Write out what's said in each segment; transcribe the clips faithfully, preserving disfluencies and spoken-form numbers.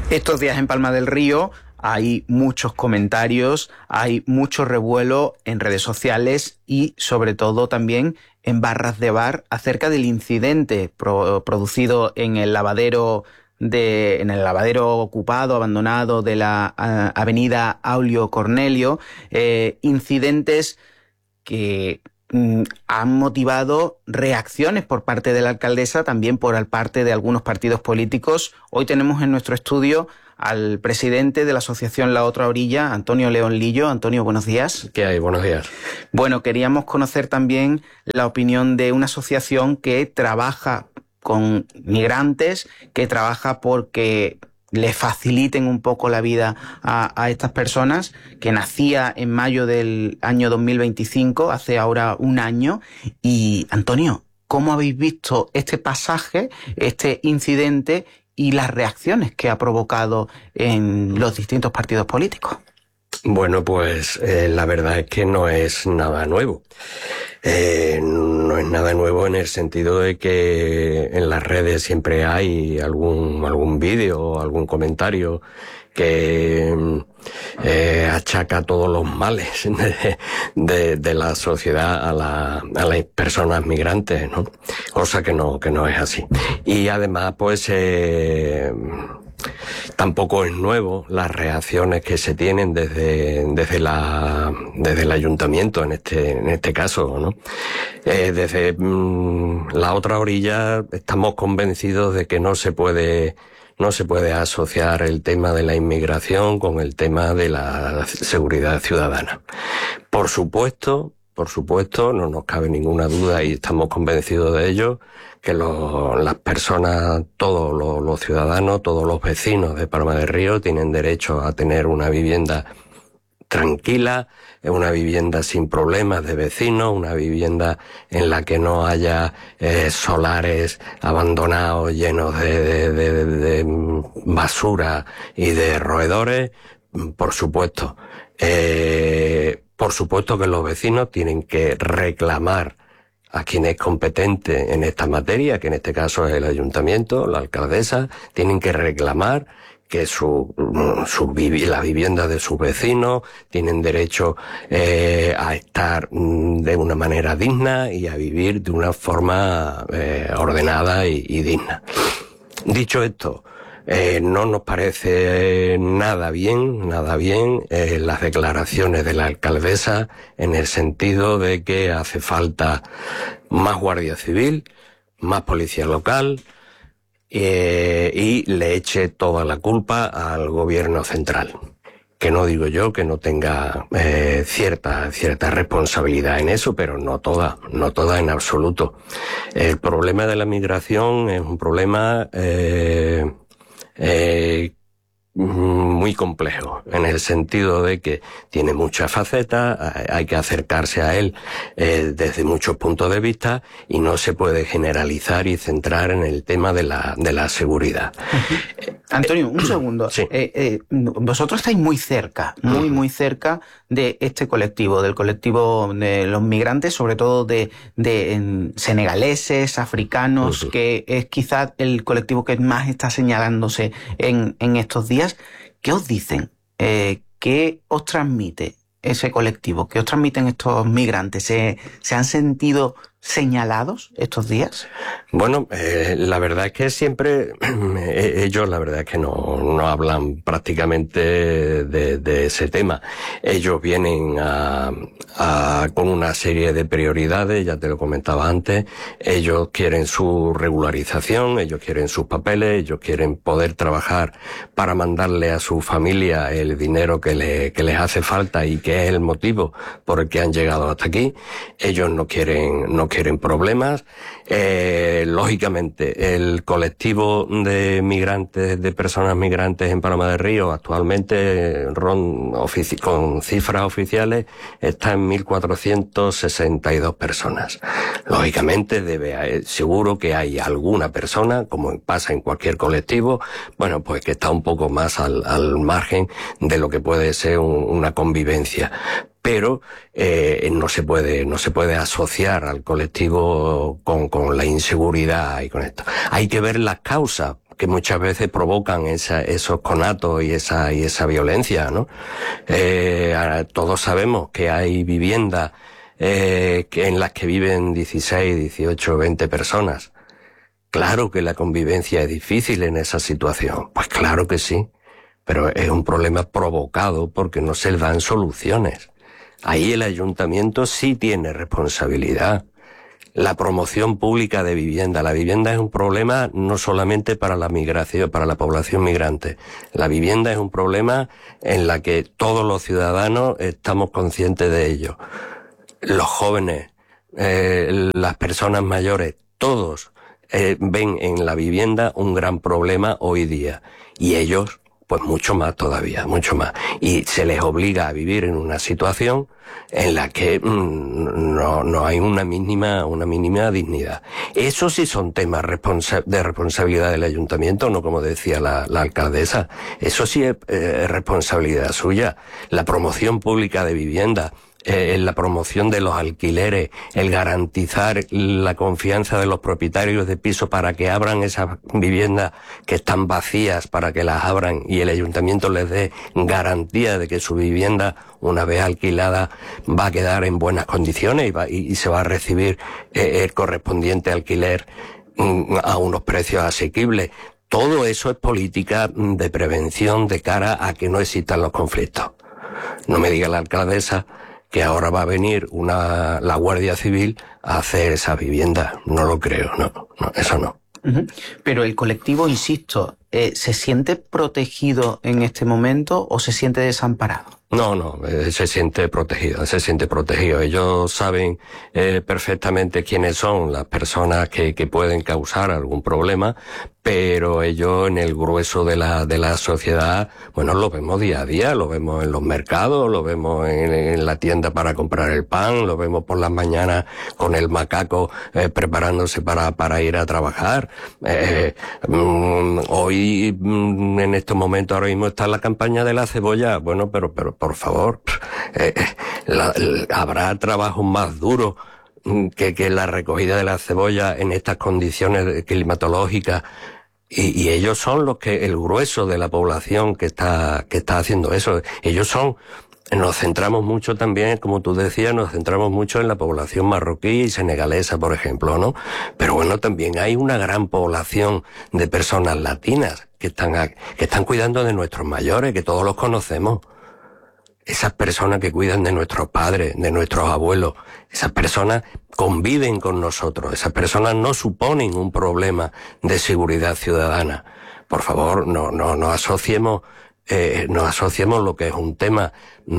Estos días en Palma del Río hay muchos comentarios, hay mucho revuelo en redes sociales y sobre todo también en barras de bar acerca del incidente pro producido en el lavadero de en el lavadero ocupado, abandonado de la uh, avenida Aulio Cornelio, eh, incidentes que mm, han motivado reacciones por parte de la alcaldesa, también por parte de algunos partidos políticos. Hoy tenemos en nuestro estudio al presidente de la asociación La Otra Orilla, Antonio León Lillo. Antonio, buenos días. ¿Qué hay? Buenos días. Bueno, queríamos conocer también la opinión de una asociación que trabaja con migrantes, que trabaja porque le faciliten un poco la vida a, a estas personas, que nacía en mayo del año dos mil veinticinco, hace ahora un año. Y, Antonio, ¿cómo habéis visto este pasaje, este incidente y las reacciones que ha provocado en los distintos partidos políticos? Bueno, pues eh, la verdad es que no es nada nuevo. Eh, no es nada nuevo en el sentido de que en las redes siempre hay algún algún vídeo o algún comentario que eh, achaca todos los males de, de, de la sociedad a, la, a las personas migrantes, ¿no? Cosa que no que no es así. Y además, pues eh, tampoco es nuevo las reacciones que se tienen desde desde la desde el ayuntamiento en este en este caso, ¿no? Eh, desde mmm, La Otra Orilla estamos convencidos de que no se puede no se puede asociar el tema de la inmigración con el tema de la seguridad ciudadana. Por supuesto, por supuesto, no nos cabe ninguna duda y estamos convencidos de ello, que lo, las personas, todos los, los ciudadanos, todos los vecinos de Palma del Río tienen derecho a tener una vivienda tranquila, una vivienda sin problemas de vecinos, una vivienda en la que no haya eh, solares abandonados llenos de, de, de, de basura y de roedores, por supuesto. Eh, por supuesto que los vecinos tienen que reclamar a quien es competente en esta materia, que en este caso es el ayuntamiento, la alcaldesa, tienen que reclamar que su, su la vivienda de sus vecinos tienen derecho eh, a estar de una manera digna y a vivir de una forma eh, ordenada y, y digna. Dicho esto, eh, no nos parece nada bien, nada bien eh, las declaraciones de la alcaldesa en el sentido de que hace falta más guardia civil, más policía local, Eh, y le eche toda la culpa al gobierno central. Que no digo yo que no tenga eh, cierta cierta responsabilidad en eso, pero no toda, no toda en absoluto. El problema de la migración es un problema eh, eh, muy complejo, en el sentido de que tiene muchas facetas, hay que acercarse a él eh, desde muchos puntos de vista y no se puede generalizar y centrar en el tema de la de la seguridad. Uh-huh. Antonio, un segundo. Sí. Eh, eh, vosotros estáis muy cerca, muy, muy cerca de este colectivo, del colectivo de los migrantes, sobre todo de, de en, senegaleses, africanos, uh-huh. que es quizás el colectivo que más está señalándose en, en estos días. ¿Qué os dicen? Eh, ¿Qué os transmite ese colectivo? ¿Qué os transmiten estos migrantes? ¿Se, se han sentido señalados estos días? Bueno, eh, la verdad es que siempre eh, ellos la verdad es que no, no hablan prácticamente de, de ese tema. Ellos vienen a, a, con una serie de prioridades, ya te lo comentaba antes. Ellos quieren su regularización, ellos quieren sus papeles, ellos quieren poder trabajar para mandarle a su familia el dinero que, le, que les hace falta y que es el motivo por el que han llegado hasta aquí. Ellos no quieren, no quieren problemas. Eh, lógicamente, el colectivo de migrantes, de personas migrantes en Palma del Río, actualmente ron, ofici con cifras oficiales, está en mil cuatrocientas sesenta y dos personas. Lógicamente, debe, seguro que hay alguna persona, como pasa en cualquier colectivo, bueno, pues que está un poco más al, al margen de lo que puede ser un, una convivencia. Pero eh, no se puede no se puede asociar al colectivo con, con la inseguridad y con esto. Hay que ver las causas que muchas veces provocan esa, esos conatos y esa, y esa violencia, ¿no? Eh, todos sabemos que hay viviendas eh, que, en las que viven dieciséis, dieciocho, veinte personas. Claro que la convivencia es difícil en esa situación. Pues claro que sí. Pero es un problema provocado porque no se le dan soluciones. Ahí el ayuntamiento sí tiene responsabilidad. La promoción pública de vivienda. La vivienda es un problema no solamente para la migración, para la población migrante. La vivienda es un problema en la que todos los ciudadanos estamos conscientes de ello. Los jóvenes, eh, las personas mayores, todos eh, ven en la vivienda un gran problema hoy día. Y ellos, pues mucho más todavía, mucho más. Y se les obliga a vivir en una situación en la que mmm, no, no hay una mínima, una mínima dignidad. Eso sí son temas responsa- de responsabilidad del ayuntamiento, no como decía la, la alcaldesa. Eso sí es eh, responsabilidad suya. La promoción pública de vivienda, eh, la promoción de los alquileres, el garantizar la confianza de los propietarios de piso para que abran esas viviendas que están vacías, para que las abran y el ayuntamiento les dé garantía de que su vivienda, una vez alquilada, va a quedar en buenas condiciones y, va, y, y se va a recibir eh, el correspondiente alquiler mm, a unos precios asequibles. Todo eso es política de prevención de cara a que no existan los conflictos. No me diga la alcaldesa que ahora va a venir una la Guardia Civil a hacer esa vivienda. No lo creo, no, no, eso no. Uh-huh. Pero el colectivo, insisto, eh, ¿se siente protegido en este momento o se siente desamparado? No, no, eh, se siente protegido, se siente protegido. Ellos saben eh, perfectamente quiénes son las personas que, que pueden causar algún problema, pero ellos en el grueso de la de la sociedad, bueno, lo vemos día a día, lo vemos en los mercados, lo vemos en, en la tienda para comprar el pan, lo vemos por las mañanas con el macaco eh, preparándose para para ir a trabajar. Eh, mm, hoy, mm, en estos momentos, ahora mismo está la campaña de la cebolla, bueno, pero pero por favor, eh, la, la, habrá trabajos más duros que, que la recogida de la cebolla en estas condiciones climatológicas. Y, y ellos son los que, el grueso de la población que está, que está haciendo eso. Ellos son, nos centramos mucho también, como tú decías, nos centramos mucho en la población marroquí y senegalesa, por ejemplo, ¿no? Pero bueno, también hay una gran población de personas latinas que están, a, que están cuidando de nuestros mayores, que todos los conocemos. Esas personas que cuidan de nuestros padres, de nuestros abuelos, esas personas conviven con nosotros, esas personas no suponen un problema de seguridad ciudadana. Por favor, no, no, no asociemos, eh, no asociemos lo que es un tema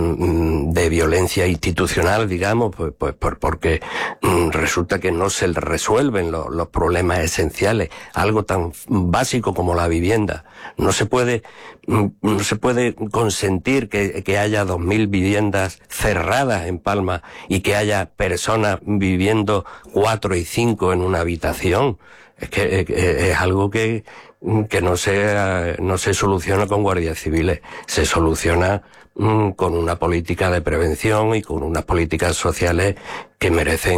mm, de violencia institucional, digamos, pues, pues por, porque mm, resulta que no se resuelven los, los problemas esenciales, algo tan básico como la vivienda. No se puede, mm, no se puede consentir que, que haya dos mil viviendas cerradas en Palma y que haya personas viviendo cuatro y cinco en una habitación. Es que es, es algo que que no se no se soluciona con guardias civiles, se soluciona mmm, con una política de prevención y con unas políticas sociales que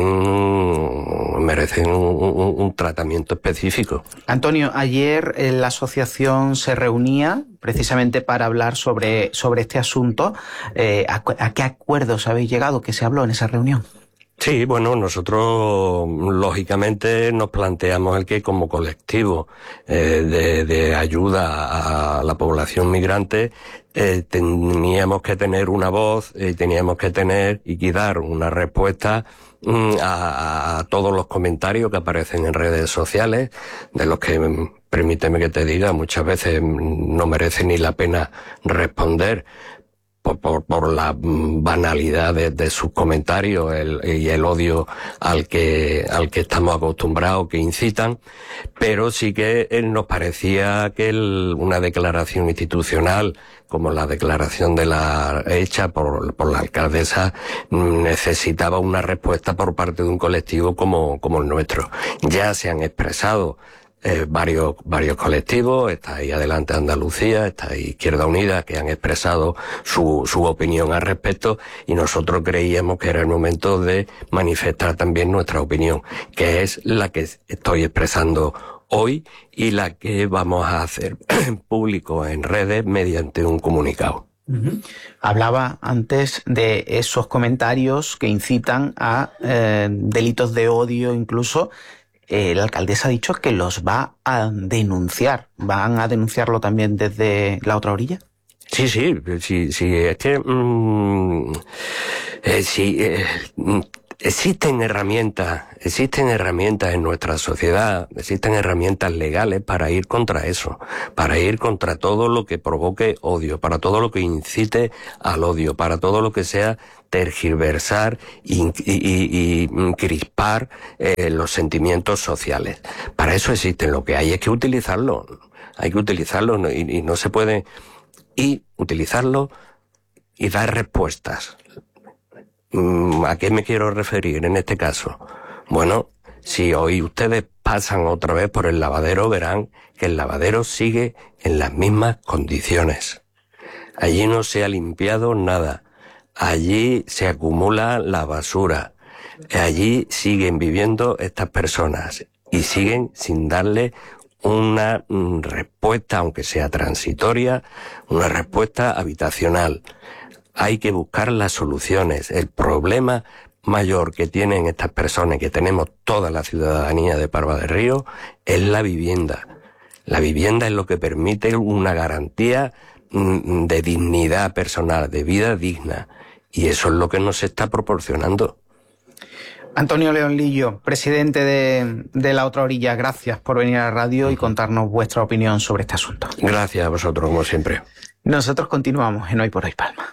merecen merecen un, un, un tratamiento específico. Antonio, ayer eh, la asociación se reunía precisamente para hablar sobre sobre este asunto. Eh, ¿a, ¿A qué acuerdos habéis llegado? ¿Qué se habló en esa reunión? Sí, bueno, nosotros lógicamente nos planteamos el que como colectivo eh, de, de ayuda a la población migrante eh, teníamos que tener una voz y teníamos que tener y dar una respuesta mm, a, a todos los comentarios que aparecen en redes sociales, de los que, permíteme que te diga, muchas veces no merece ni la pena responder. Por, por, por la banalidad de, de sus comentarios el, y el odio al que, al que estamos acostumbrados, que incitan, pero sí que él nos parecía que el, una declaración institucional, como la declaración de la hecha por, por la alcaldesa, necesitaba una respuesta por parte de un colectivo como, como el nuestro. Ya se han expresado Eh, varios varios colectivos, está ahí Adelante Andalucía, está ahí Izquierda Unida, que han expresado su su opinión al respecto, y nosotros creíamos que era el momento de manifestar también nuestra opinión, que es la que estoy expresando hoy y la que vamos a hacer público en redes mediante un comunicado. Uh-huh. Hablaba antes de esos comentarios que incitan a eh, delitos de odio incluso. Eh, la alcaldesa ha dicho que los va a denunciar. ¿Van a denunciarlo también desde la otra orilla? Sí, sí, sí, sí, es que mmm, eh, sí, eh, existen herramientas, existen herramientas en nuestra sociedad, existen herramientas legales para ir contra eso, para ir contra todo lo que provoque odio, para todo lo que incite al odio, para todo lo que sea tergiversar y, y, y, y crispar eh, los sentimientos sociales. Para eso existen, lo que hay es que utilizarlo, hay que utilizarlo y, y no se puede... y utilizarlo y dar respuestas. ¿A qué me quiero referir en este caso? Bueno, si hoy ustedes pasan otra vez por el lavadero, verán que el lavadero sigue en las mismas condiciones. Allí no se ha limpiado nada. Allí se acumula la basura. Allí siguen viviendo estas personas y siguen sin darle una mm, respuesta, aunque sea transitoria, una respuesta habitacional. Hay que buscar las soluciones. El problema mayor que tienen estas personas, que tenemos toda la ciudadanía de Palma del Río, es la vivienda. La vivienda es lo que permite una garantía mm, de dignidad personal, de vida digna. Y eso es lo que nos está proporcionando. Antonio León Lillo, presidente de, de La Otra Orilla, gracias por venir a la radio y contarnos vuestra opinión sobre este asunto. Gracias a vosotros, como siempre. Nosotros continuamos en Hoy por Hoy Palma.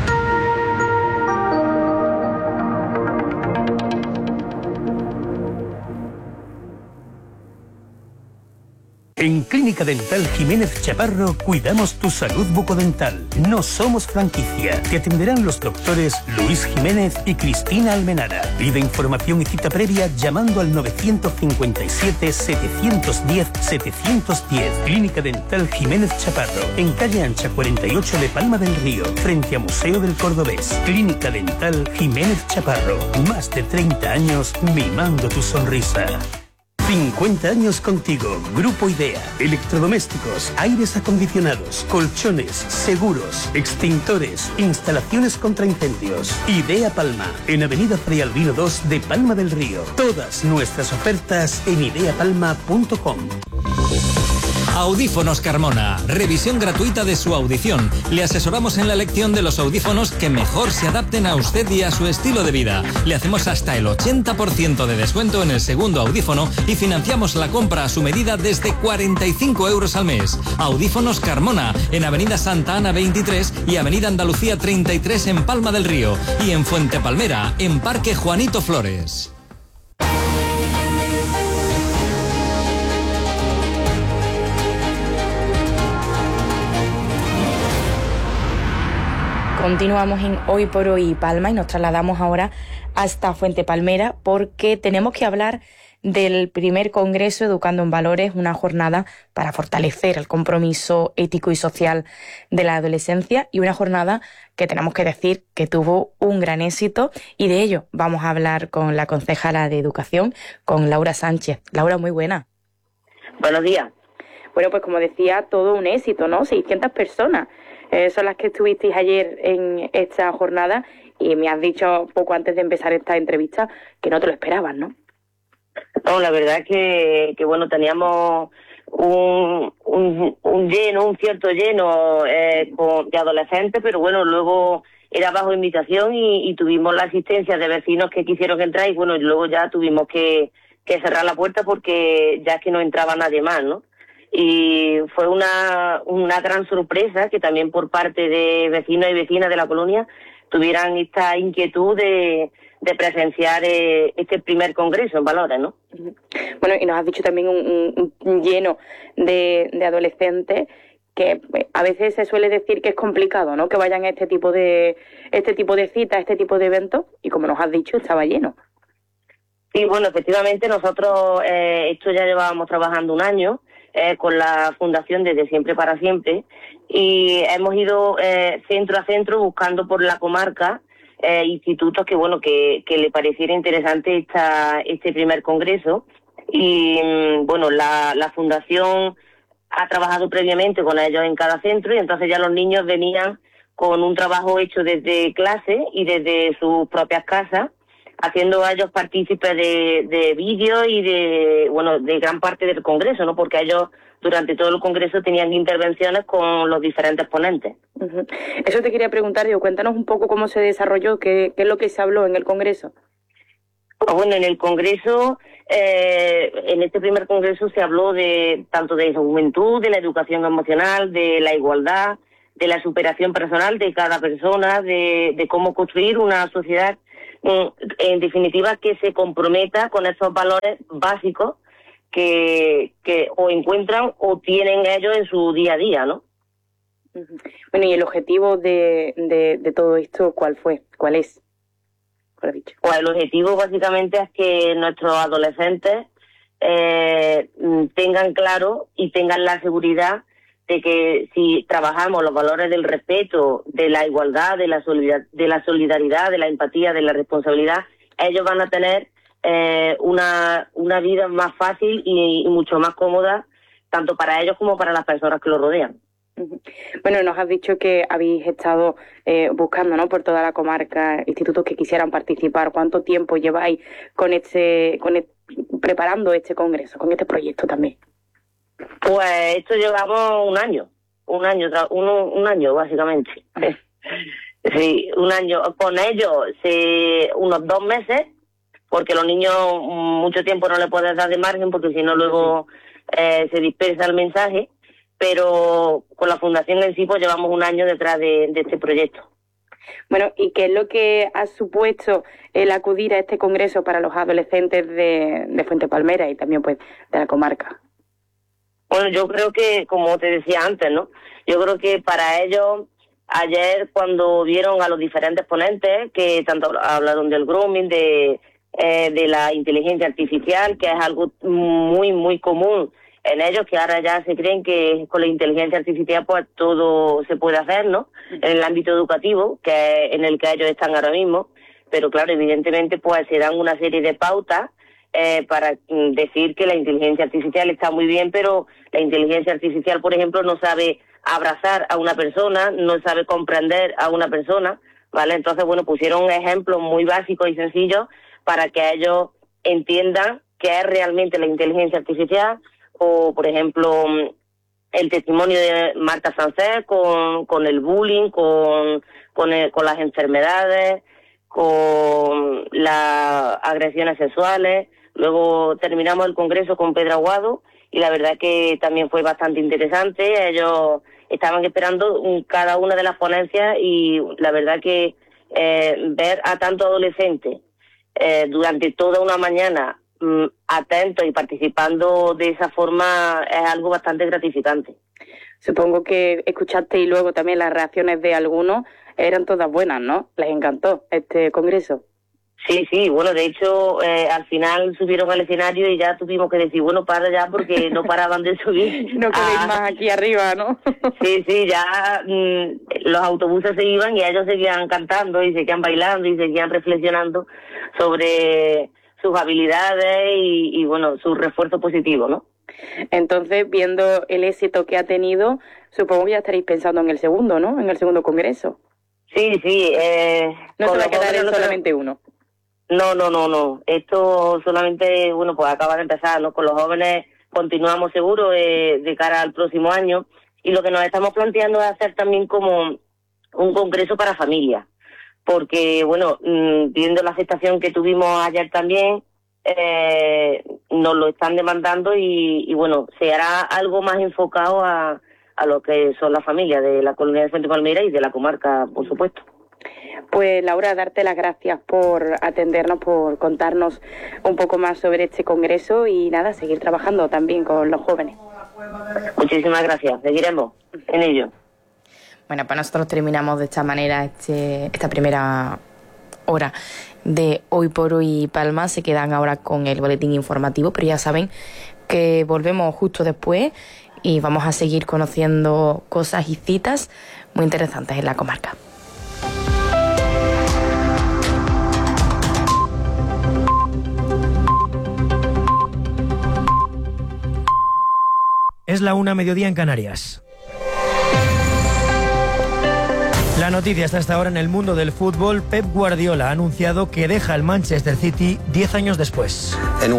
En Clínica Dental Jiménez Chaparro cuidamos tu salud bucodental. No somos franquicia. Te atenderán los doctores Luis Jiménez y Cristina Almenara. Pide información y cita previa llamando al nueve cinco siete, siete uno cero, siete uno cero. Clínica Dental Jiménez Chaparro. En calle Ancha cuarenta y ocho de Palma del Río, frente a Museo del Cordobés. Clínica Dental Jiménez Chaparro. Más de treinta años mimando tu sonrisa. cincuenta años contigo. Grupo Idea. Electrodomésticos, aires acondicionados, colchones, seguros, extintores, instalaciones contra incendios. Idea Palma. En Avenida Fray Albino dos de Palma del Río. Todas nuestras ofertas en idea palma punto com. Audífonos Carmona. Revisión gratuita de su audición. Le asesoramos en la elección de los audífonos que mejor se adapten a usted y a su estilo de vida. Le hacemos hasta el ochenta por ciento de descuento en el segundo audífono y financiamos la compra a su medida desde cuarenta y cinco euros al mes. Audífonos Carmona. En Avenida Santa Ana veintitrés y Avenida Andalucía treinta y tres en Palma del Río. Y en Fuente Palmera, en Parque Juanito Flores. Continuamos en Hoy por Hoy Palma y nos trasladamos ahora hasta Fuente Palmera porque tenemos que hablar del primer Congreso Educando en Valores, una jornada para fortalecer el compromiso ético y social de la adolescencia y una jornada que tenemos que decir que tuvo un gran éxito y de ello vamos a hablar con la concejala de Educación, con Laura Sánchez. Laura, muy buena. Buenos días. Bueno, pues como decía, todo un éxito, ¿no? seiscientas personas. Eh, son las que estuvisteis ayer en esta jornada y me has dicho poco antes de empezar esta entrevista que no te lo esperabas, ¿no? No, la verdad es que, que bueno, teníamos un, un, un lleno, un cierto lleno eh, con, de adolescentes, pero bueno, luego era bajo invitación y, y tuvimos la asistencia de vecinos que quisieron entrar y bueno, y luego ya tuvimos que, que cerrar la puerta porque ya es que no entraba nadie más, ¿no? Y fue una, una gran sorpresa que también por parte de vecinos y vecinas de la colonia tuvieran esta inquietud de, de presenciar eh, este primer congreso en Valores, ¿no? Bueno, y nos has dicho también un, un, un lleno de, de adolescentes que a veces se suele decir que es complicado, ¿no? Que vayan a este tipo de este tipo de citas, este tipo de eventos, y como nos has dicho, estaba lleno. Sí, bueno, efectivamente nosotros eh, esto ya llevábamos trabajando un año. Eh, con la Fundación Desde Siempre para Siempre y hemos ido eh, centro a centro buscando por la comarca eh, institutos que bueno que, que le pareciera interesante esta, este primer congreso y bueno, la, la fundación ha trabajado previamente con ellos en cada centro y entonces ya los niños venían con un trabajo hecho desde clase y desde sus propias casas, haciendo a ellos partícipes de, de vídeos y de, bueno, de gran parte del congreso, ¿no? Porque ellos durante todo el congreso tenían intervenciones con los diferentes ponentes. Uh-huh. Eso te quería preguntar, yo, cuéntanos un poco cómo se desarrolló, qué, qué es lo que se habló en el congreso. Pues bueno, en el congreso, eh, en este primer congreso se habló de tanto de la juventud, de la educación emocional, de la igualdad, de la superación personal de cada persona, de, de cómo construir una sociedad, en definitiva, que se comprometa con esos valores básicos que, que o encuentran o tienen ellos en su día a día, ¿no? Bueno, ¿y el objetivo de, de, de todo esto cuál fue? ¿Cuál es? ¿Cuál has dicho? Pues el objetivo básicamente es que nuestros adolescentes eh, tengan claro y tengan la seguridad de que si trabajamos los valores del respeto, de la igualdad, de la solidaridad, de la, solidaridad, de la empatía, de la responsabilidad, ellos van a tener eh, una, una vida más fácil y, y mucho más cómoda, tanto para ellos como para las personas que los rodean. Bueno, nos has dicho que habéis estado eh, buscando, ¿no?, por toda la comarca institutos que quisieran participar. ¿Cuánto tiempo lleváis con este, con el, preparando este congreso, con este proyecto también? Pues esto llevamos un año, un año, un, un año básicamente. Sí, un año. Con ellos, sí, unos dos meses, porque los niños mucho tiempo no les puedes dar de margen, porque si no luego eh, se dispersa el mensaje. Pero con la fundación en sí, pues llevamos un año detrás de, de este proyecto. Bueno, ¿y qué es lo que ha supuesto el acudir a este congreso para los adolescentes de, de Fuente Palmera y también pues de la comarca? Bueno, yo creo que, como te decía antes, ¿no? Yo creo que para ellos, ayer cuando vieron a los diferentes ponentes, que tanto hablaron del grooming, de, eh, de la inteligencia artificial, que es algo muy, muy común en ellos, que ahora ya se creen que con la inteligencia artificial pues todo se puede hacer, ¿no? En el ámbito educativo, que es en el que ellos están ahora mismo, pero claro, evidentemente pues se dan una serie de pautas Eh, para mm, decir que la inteligencia artificial está muy bien, pero la inteligencia artificial, por ejemplo, no sabe abrazar a una persona, no sabe comprender a una persona, ¿vale? Entonces, bueno, pusieron ejemplos muy básicos y sencillos para que ellos entiendan qué es realmente la inteligencia artificial, o, por ejemplo, el testimonio de Marta Sánchez con, con el bullying, con, con, el, con las enfermedades, con las agresiones sexuales. Luego terminamos el congreso con Pedro Aguado y la verdad que también fue bastante interesante. Ellos estaban esperando cada una de las ponencias y la verdad que eh, ver a tantos adolescentes eh, durante toda una mañana mm, atentos y participando de esa forma es algo bastante gratificante. Supongo que escuchaste y luego también las reacciones de algunos eran todas buenas, ¿no? Les encantó este congreso. Sí, sí, bueno, de hecho, eh, al final subieron al escenario y ya tuvimos que decir, bueno, para ya, porque no paraban de subir. No quedéis ah, más aquí arriba, ¿no? Sí, sí, ya mmm, los autobuses se iban y ellos seguían cantando y seguían bailando y seguían reflexionando sobre sus habilidades y, y bueno, su refuerzo positivo, ¿no? Entonces, viendo el éxito que ha tenido, supongo que ya estaréis pensando en el segundo, ¿no? En el segundo congreso. Sí, sí. Eh, no se va a quedar en solamente uno. No, no, no, no. Esto solamente, bueno, pues acaba de empezar, ¿no? Con los jóvenes continuamos seguro eh, de cara al próximo año y lo que nos estamos planteando es hacer también como un congreso para familias, porque, bueno, mmm, viendo la aceptación que tuvimos ayer también, eh, nos lo están demandando y, y, bueno, se hará algo más enfocado a, a lo que son las familias de la Colonia de Fuente Palmera y de la comarca, por supuesto. Pues Laura, darte las gracias por atendernos, por contarnos un poco más sobre este congreso y nada, seguir trabajando también con los jóvenes. Muchísimas gracias, seguiremos en ello. Bueno, pues nosotros terminamos de esta manera este, esta primera hora de Hoy por Hoy Palma. Se quedan ahora con el boletín informativo, pero ya saben que volvemos justo después y vamos a seguir conociendo cosas y citas muy interesantes en la comarca. Es la una, mediodía en Canarias. La noticia está hasta ahora en el mundo del fútbol. Pep Guardiola ha anunciado que deja el Manchester City diez años después.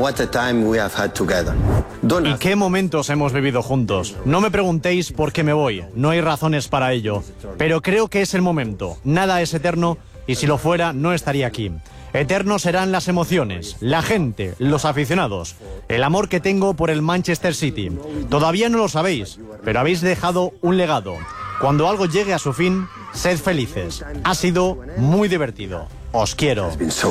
¿Y qué momentos hemos vivido juntos? No me preguntéis por qué me voy, no hay razones para ello. Pero creo que es el momento. Nada es eterno y si lo fuera no estaría aquí. Eternos serán las emociones, la gente, los aficionados, el amor que tengo por el Manchester City. Todavía no lo sabéis, pero habéis dejado un legado. Cuando algo llegue a su fin, sed felices. Ha sido muy divertido. Os quiero.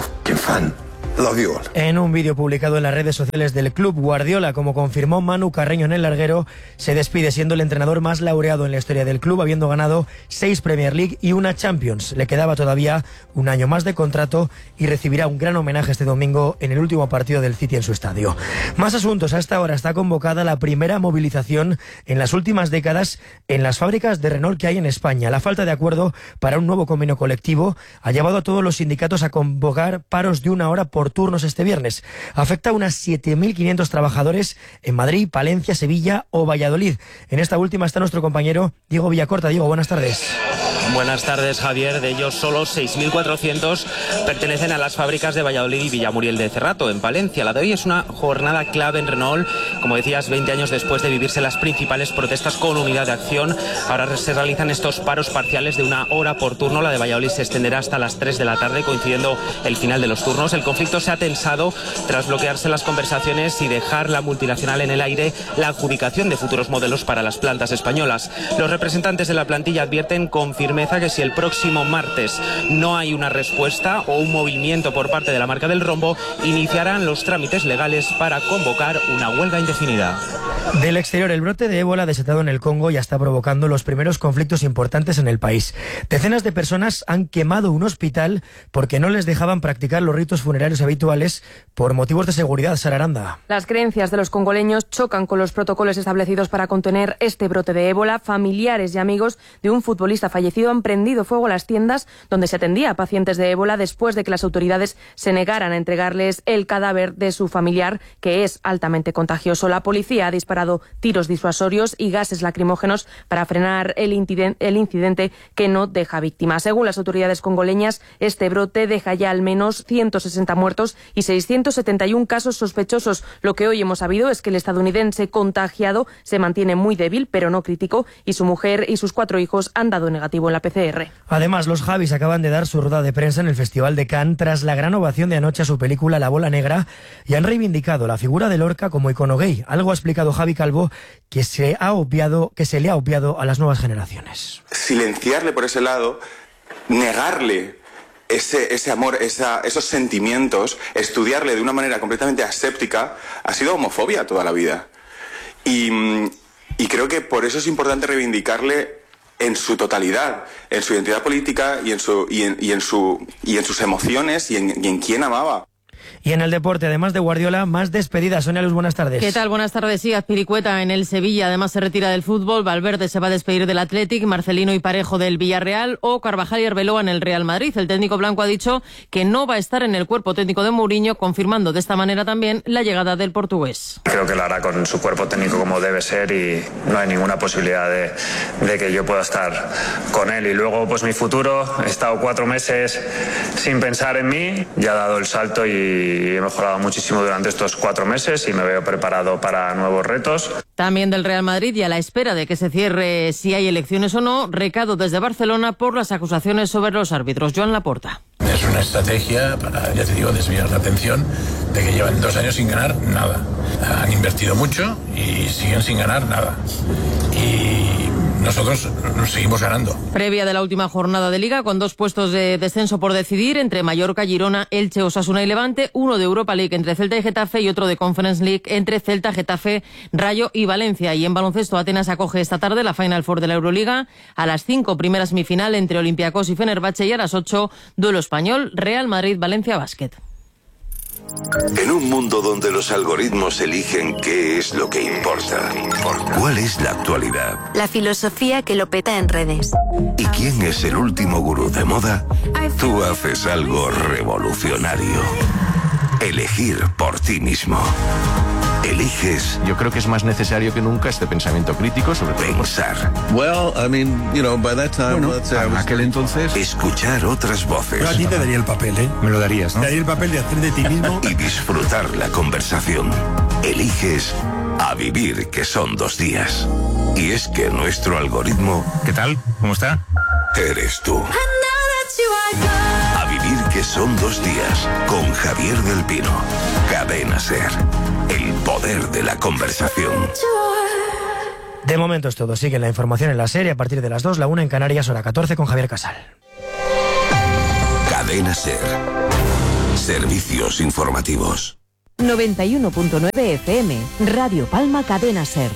En un vídeo publicado en las redes sociales del club, Guardiola, como confirmó Manu Carreño en el larguero, se despide siendo el entrenador más laureado en la historia del club, habiendo ganado seis Premier League y una Champions. Le quedaba todavía un año más de contrato y recibirá un gran homenaje este domingo en el último partido del City en su estadio. Más asuntos. A esta hora está convocada la primera movilización en las últimas décadas en las fábricas de Renault que hay en España. La falta de acuerdo para un nuevo convenio colectivo ha llevado a todos los sindicatos a convocar paros de una hora por turnos este viernes. Afecta a unas siete mil quinientos trabajadores en Madrid, Palencia, Sevilla o Valladolid. En esta última está nuestro compañero Diego Villacorta. Diego, buenas tardes. Buenas tardes, Javier. De ellos, solo seis mil cuatrocientos pertenecen a las fábricas de Valladolid y Villamuriel de Cerrato, en Palencia. La de hoy es una jornada clave en Renault. Como decías, veinte años después de vivirse las principales protestas con unidad de acción, ahora se realizan estos paros parciales de una hora por turno. La de Valladolid se extenderá hasta las tres de la tarde, coincidiendo el final de los turnos. El conflicto se ha tensado tras bloquearse las conversaciones y dejar la multinacional en el aire la adjudicación de futuros modelos para las plantas españolas. Los representantes de la plantilla advierten con firmeza que si el próximo martes no hay una respuesta o un movimiento por parte de la marca del rombo, iniciarán los trámites legales para convocar una huelga indefinida. Del exterior, el brote de ébola desatado en el Congo ya está provocando los primeros conflictos importantes en el país. Decenas de personas han quemado un hospital porque no les dejaban practicar los ritos funerarios habituales por motivos de seguridad. Sara Aranda. Las creencias de los congoleños chocan con los protocolos establecidos para contener este brote de ébola. Familiares y amigos de un futbolista fallecido han prendido fuego a las tiendas donde se atendía a pacientes de ébola después de que las autoridades se negaran a entregarles el cadáver de su familiar, que es altamente contagioso. La policía ha disparado tiros disuasorios y gases lacrimógenos para frenar el incidente, el incidente que no deja víctimas. Según las autoridades congoleñas, este brote deja ya al menos ciento sesenta muertos y seiscientos setenta y uno casos sospechosos. Lo que hoy hemos sabido es que el estadounidense contagiado se mantiene muy débil, pero no crítico, y su mujer y sus cuatro hijos han dado negativo en la P C R. Además, los Javis acaban de dar su rueda de prensa en el Festival de Cannes tras la gran ovación de anoche a su película La Bola Negra y han reivindicado la figura de Lorca como icono gay. Algo ha explicado Javi Calvo que se ha obviado, que se le ha obviado a las nuevas generaciones. Silenciarle por ese lado, negarle ese, ese amor, esa, esos sentimientos, estudiarle de una manera completamente aséptica, ha sido homofobia toda la vida. Y, y creo que por eso es importante reivindicarle en su totalidad, en su identidad política y en, su, y en, y en, su, y en sus emociones y en, y en quién amaba. Y en el deporte, además de Guardiola, más despedidas. Sonia Luz, buenas tardes. ¿Qué tal? Buenas tardes. Sí, Azpilicueta en el Sevilla, además se retira del fútbol. Valverde se va a despedir del Athletic, Marcelino y Parejo del Villarreal o Carvajal y Arbeloa en el Real Madrid. El técnico blanco ha dicho que no va a estar en el cuerpo técnico de Mourinho, confirmando de esta manera también la llegada del portugués. Creo que lo hará con su cuerpo técnico como debe ser y no hay ninguna posibilidad de, de que yo pueda estar con él. Y luego, pues mi futuro, he estado cuatro meses sin pensar en mí, ya he dado el salto y he mejorado muchísimo durante estos cuatro meses y me veo preparado para nuevos retos. También del Real Madrid y a la espera de que se cierre si hay elecciones o no, recado desde Barcelona por las acusaciones sobre los árbitros. Joan Laporta. Es una estrategia para, ya te digo, desviar la atención de que llevan dos años sin ganar nada. Han invertido mucho y siguen sin ganar nada. Y nosotros nos seguimos ganando. Previa de la última jornada de Liga, con dos puestos de descenso por decidir entre Mallorca, Girona, Elche, Osasuna y Levante, uno de Europa League entre Celta y Getafe y otro de Conference League entre Celta, Getafe, Rayo y Valencia. Y en baloncesto, Atenas acoge esta tarde la Final Four de la Euroliga. A las cinco, primera semifinal entre Olympiacos y Fenerbahce, y a las ocho, duelo español, Real Madrid-Valencia Basket. En un mundo donde los algoritmos eligen qué es lo que importa, ¿cuál es la actualidad? La filosofía que lo peta en redes. ¿Y quién es el último gurú de moda? Tú haces algo revolucionario. Elegir por ti mismo. Eliges. Yo creo que es más necesario que nunca este pensamiento crítico sobre pensar. Well, I mean, you know, by that time, bueno, para aquel entonces. Escuchar otras voces. Yo a ti te daría el papel, ¿eh? Me lo darías, ¿no? Te daría el papel de hacer de ti mismo. Y disfrutar la conversación. Eliges a vivir, que son dos días. Y es que nuestro algoritmo... ¿Qué tal? ¿Cómo está? Eres tú. A vivir, que son dos días. Con Javier del Pino. Cadena SER. El poder de la conversación. De momento es todo. Sigue la información en la serie a partir de las dos, la una en Canarias, hora catorce, con Javier Casal. Cadena SER. Servicios informativos. noventa y uno punto nueve F M. Radio Palma, Cadena SER.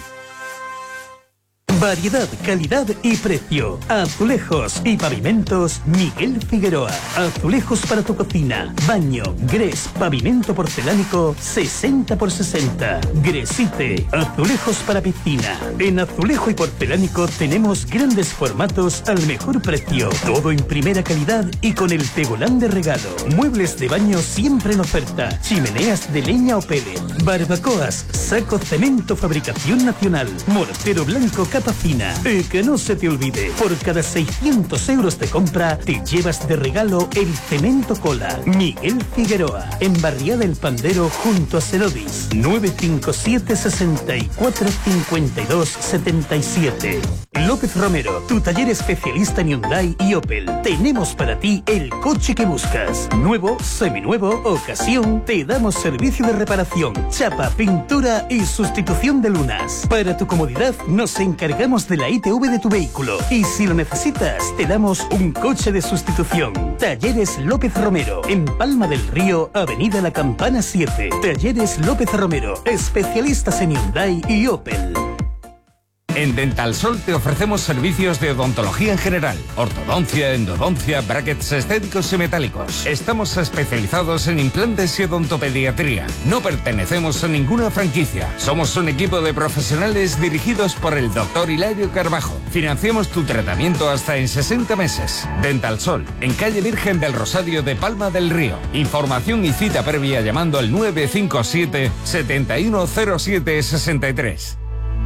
Variedad, calidad y precio. Azulejos y pavimentos Miguel Figueroa. Azulejos para tu cocina, baño, gres, pavimento porcelánico sesenta por sesenta. Gresite, azulejos para piscina. En azulejo y porcelánico tenemos grandes formatos al mejor precio. Todo en primera calidad y con el tegolán de regalo. Muebles de baño siempre en oferta. Chimeneas de leña o pellet. Barbacoas, saco cemento fabricación nacional. Mortero blanco capa fina. Y que no se te olvide, por cada seiscientos euros de compra te llevas de regalo el cemento cola. Miguel Figueroa, en Barriada El Pandero junto a Cerodis. nueve cinco siete, seis cuatro, cinco dos siete siete. López Romero, tu taller especialista en Hyundai y Opel. Tenemos para ti el coche que buscas. Nuevo, seminuevo, ocasión. Te damos servicio de reparación, chapa, pintura y sustitución de lunas. Para tu comodidad nos encargamos de la I T V de tu vehículo. Y si lo necesitas, te damos un coche de sustitución. Talleres López Romero, en Palma del Río, Avenida La Campana siete. Talleres López Romero, especialistas en Hyundai y Opel. En Dental Sol te ofrecemos servicios de odontología en general, ortodoncia, endodoncia, brackets estéticos y metálicos. Estamos especializados en implantes y odontopediatría. No pertenecemos a ninguna franquicia. Somos un equipo de profesionales dirigidos por el doctor Hilario Carbajo. Financiamos tu tratamiento hasta en sesenta meses. Dental Sol, en calle Virgen del Rosario de Palma del Río. Información y cita previa llamando al nueve cinco siete, siete uno cero siete seis tres.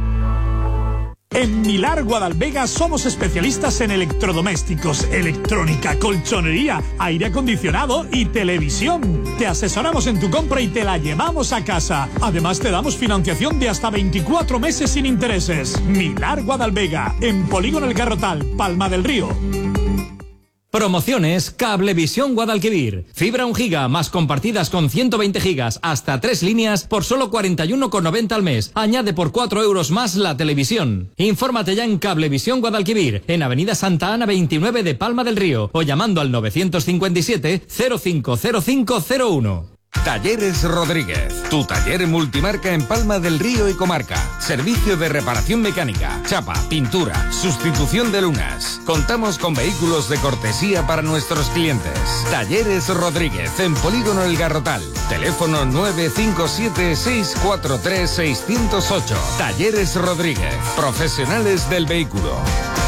En Milar Guadalvega somos especialistas en electrodomésticos, electrónica, colchonería, aire acondicionado y televisión. Te asesoramos en tu compra y te la llevamos a casa. Además te damos financiación de hasta veinticuatro meses sin intereses. Milar Guadalvega, en Polígono El Garrotal, Palma del Río. Promociones Cablevisión Guadalquivir. Fibra un giga más compartidas con ciento veinte gigas hasta tres líneas por solo cuarenta y uno con noventa al mes. Añade por cuatro euros más la televisión. Infórmate ya en Cablevisión Guadalquivir, en Avenida Santa Ana veintinueve de Palma del Río, o llamando al novecientos cincuenta y siete, cero cinco cero cinco cero uno. Talleres Rodríguez, tu taller multimarca en Palma del Río y comarca. Servicio de reparación mecánica, chapa, pintura, sustitución de lunas. Contamos con vehículos de cortesía para nuestros clientes. Talleres Rodríguez, en Polígono El Garrotal. Teléfono nueve cinco siete, seis cuatro tres, seis cero ocho. Talleres Rodríguez, profesionales del vehículo.